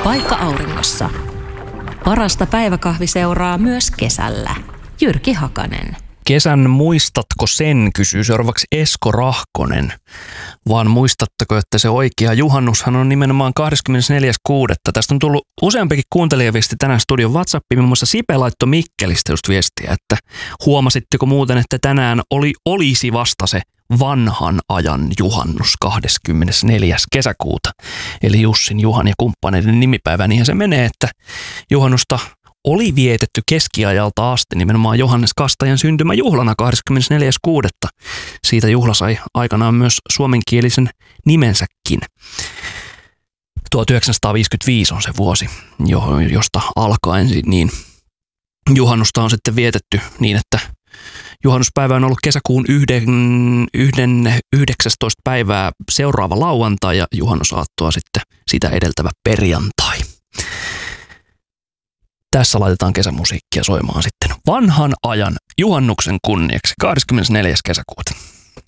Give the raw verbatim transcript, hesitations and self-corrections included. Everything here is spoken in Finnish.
Paikka auringossa. Parasta päiväkahviseuraa myös kesällä. Jyrki Hakanen. Kesän muistatko sen, kysyy seuraavaksi Esko Rahkonen. Vaan muistatteko, että se oikea juhannushan on nimenomaan kahdeskymmenesneljäs kuudetta Tästä on tullut useampikin kuuntelijaviesti tänään studion WhatsAppiin. Muun muassa Sipe laittoi Mikkelistä just viestiä, että huomasitteko muuten, että tänään oli, olisi vasta se vanhan ajan juhannus kahdeskymmenesneljäs kesäkuuta Eli Jussin, Juhan ja kumppaneiden nimipäivä. Niinhän se menee, että juhannusta oli vietetty keskiajalta asti nimenomaan Johannes Kastajan syntymäjuhlana kahdeskymmenesneljäs kuudetta Siitä juhla sai aikanaan myös suomenkielisen nimensäkin. tuhatyhdeksänsataaviisikymmentäviisi on se vuosi, josta alkaen niin juhannusta on sitten vietetty niin, että juhannuspäivä on ollut kesäkuun yhden, yhden, yhdeksästoista päivää seuraava lauantai ja juhannusaattoa sitten sitä edeltävä perjantai. Tässä laitetaan kesämusiikkia soimaan sitten vanhan ajan juhannuksen kunniaksi kahdeskymmenesneljäs kesäkuuta